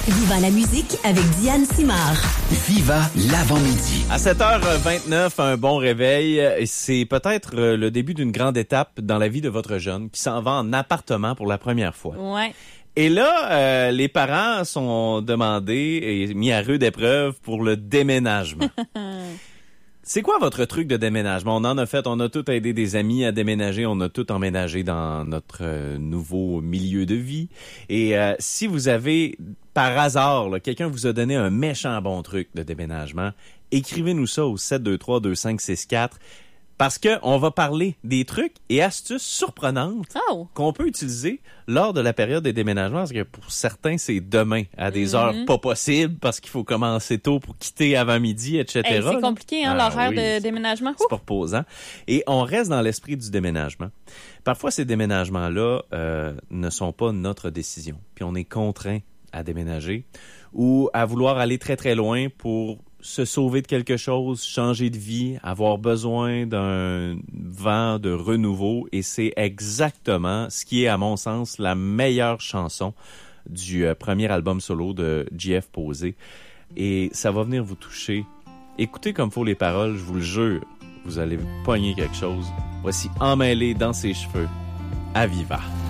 Viva la musique avec Diane Simard. Viva l'avant-midi. À 7h29, un bon réveil. Et c'est peut-être le début d'une grande étape dans la vie de votre jeune qui s'en va en appartement pour la première fois. Ouais. Et là, les parents sont demandés et mis à rude épreuve pour le déménagement. C'est quoi votre truc de déménagement? On en a fait, on a tout aidé des amis à déménager, on a tout emménagé dans notre nouveau milieu de vie. Et si vous avez, par hasard, là, quelqu'un vous a donné un méchant bon truc de déménagement, écrivez-nous ça au 723-2564. Parce que on va parler des trucs et astuces surprenantes qu'on peut utiliser lors de la période des déménagements. Parce que pour certains, c'est demain, à des heures pas possibles, parce qu'il faut commencer tôt pour quitter avant midi, etc. Hey, c'est compliqué, hein, l'horaire de déménagement. C'est pas reposant. Et on reste dans l'esprit du déménagement. Parfois, ces déménagements-là ne sont pas notre décision. Puis on est contraint à déménager ou à vouloir aller très, très loin pour se sauver de quelque chose, changer de vie, avoir besoin d'un vent de renouveau. Et c'est exactement ce qui est, à mon sens, la meilleure chanson du premier album solo de JF Posé. Et ça va venir vous toucher. Écoutez comme faut les paroles, je vous le jure, vous allez pogner quelque chose. Voici Emmêlé dans ses cheveux, à Viva.